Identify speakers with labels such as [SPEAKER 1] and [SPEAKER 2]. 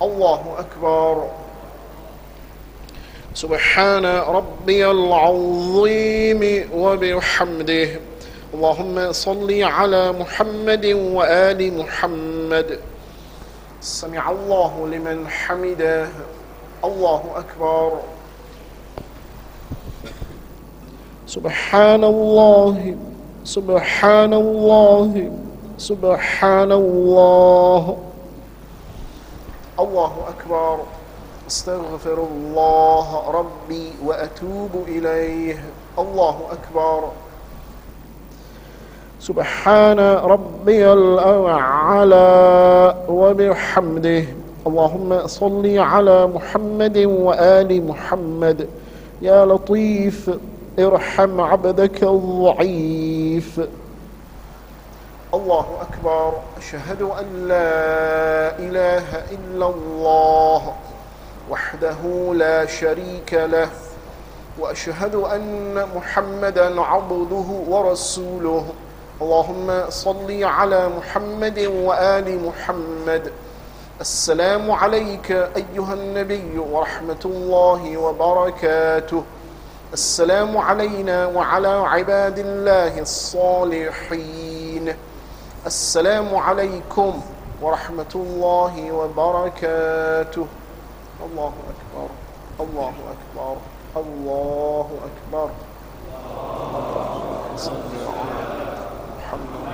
[SPEAKER 1] الله أكبر. سبحان ربي العظيم وبحمده. اللهم صل على محمد وآل محمد. سمع الله لمن حمده. الله أكبر. سبحان الله سبحان الله سبحان الله. الله أكبر. استغفر الله ربي وأتوب إليه. الله أكبر. سبحان ربي الأعلى وبحمده. اللهم صل على محمد وآل محمد. يا لطيف ارحم عبدك الضعيف. الله أكبر. أشهد أن لا إله إلا الله وحده لا شريك له، وأشهد أن محمدا عبده ورسوله. اللهم صل على محمد وآل محمد. السلام عليك أيها النبي ورحمة الله وبركاته. السلام علينا وعلى عباد الله الصالحين. السلام عليكم ورحمة الله وبركاته. الله أكبر الله أكبر الله أكبر. اللهم صل على محمد